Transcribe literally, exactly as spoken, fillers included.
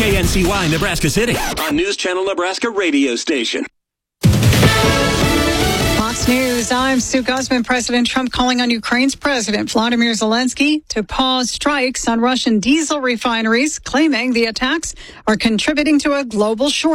K N C Y, Nebraska City, on News Channel Nebraska radio station. Fox News, I'm Sue Guzman. President Trump calling on Ukraine's President Vladimir Zelensky to pause strikes on Russian diesel refineries, claiming the attacks are contributing to a global shortage.